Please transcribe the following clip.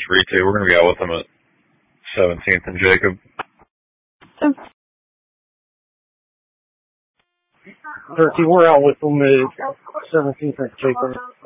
free too. We're gonna be out with them at 17th and Jacob. 13, we're out with them at 17th and Jacob.